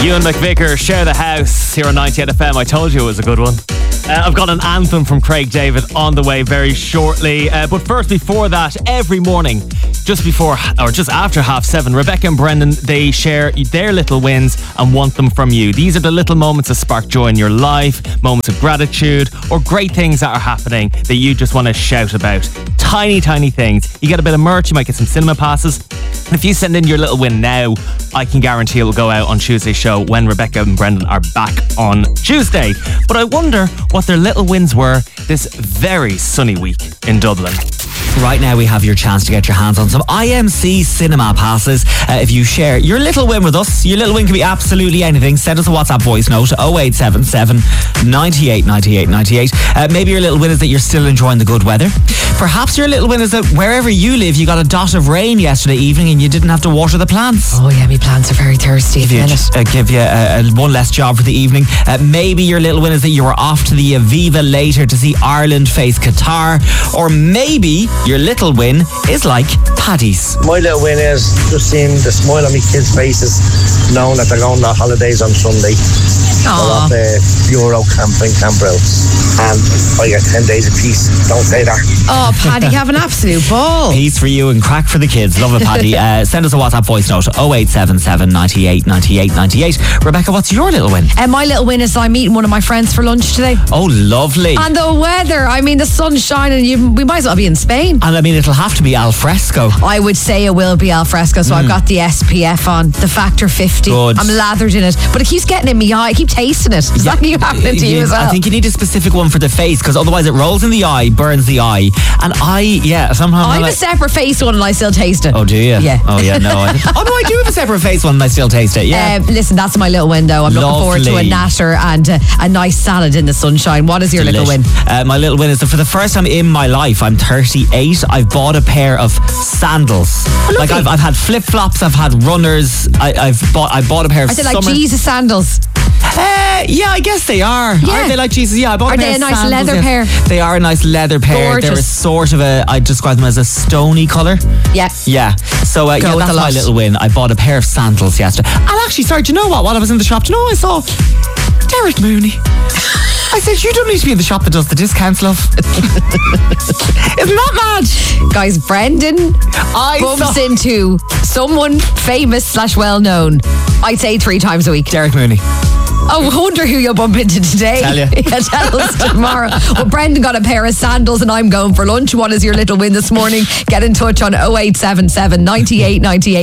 Ewan McVicker, Share the House here on 98 FM. I told you it was a good one. I've got an anthem from Craig David on the way very shortly. But first, before that, every morning, just before or just after 7:30, Rebecca and Brendan, they share their little wins and want them from you. These are the little moments that spark joy in your life, moments of gratitude, or great things that are happening that you just want to shout about. Tiny, tiny things. You get a bit of merch, you might get some cinema passes. And if you send in your little win now, I can guarantee it will go out on Tuesday's show when Rebecca and Brendan are back on Tuesday. But I wonder what their little wins were this very sunny week in Dublin. Right now we have your chance to get your hands on some IMC cinema passes. If you share your little win with us, your little win can be absolutely anything. Send us a WhatsApp voice note 0877 98 98 98. Maybe your little win is that you're still enjoying the good weather. Perhaps your little win is that wherever you live you got a dot of rain yesterday evening and you didn't have to water the plants. Oh yeah, my plants are very thirsty. Give you one less job for the evening. Maybe your little win is that you were off to the Aviva later to see Ireland face Qatar. Or maybe your little win is like Paddy's. My little win is just seeing the smile on my kids' faces, knowing that they're going on holidays on Sunday. Aww. Euro camping campgrounds, and I get 10 days of peace. Don't say that. Oh, Paddy, have an absolute ball. Peace for you and crack for the kids. Love it, Paddy. Send us a WhatsApp voice note 0877 98 98 98. Rebecca, what's your little win? My little win is I'm meeting one of my friends for lunch today. Oh, lovely. And the weather, I mean, the sun's shining. We might as well be in Spain. And I mean, it'll have to be al fresco. I would say it will be al fresco. So I've got the SPF on, the factor 50. Good. I'm lathered in it, but it keeps getting in my eye. I keep tasting it. Is that happening to you as well? I think you need a specific one for the face, because otherwise it rolls in the eye, burns the eye. And sometimes I have a separate face one and I still taste it. Oh, do you? Yeah. Oh, yeah, no. I do have a separate face one and I still taste it, yeah. Listen, that's my little window. I'm looking forward to a natter and a nice salad in the sunshine. What is your little win? My little win is that for the first time in my life, I'm 38, I've bought a pair of sandals. Like I've had flip-flops, I've had runners, I bought a pair of Are they like Jesus sandals? Yeah, I guess they are. Yeah. Are they like Jesus? Yeah, I bought Are a pair they a of nice sandals, leather pair? They are a nice leather pair. Gorgeous. They're a sort of I'd describe them as a stony colour. Yeah. Yeah. So with that's the my lot. little win. I bought a pair of sandals yesterday. And actually, sorry, do you know what? While I was in the shop, do you know what I saw? Derek Mooney. I said, you don't need to be in the shop that does the discounts, love. Isn't that mad? Guys, Brendan bumps into someone famous / well-known, I'd say 3 times a week. Derek Mooney. Oh, I wonder who you'll bump into today. Tell you. Yeah, tell us tomorrow. Well, Brendan got a pair of sandals and I'm going for lunch. What is your little win this morning? Get in touch on 0877 98 98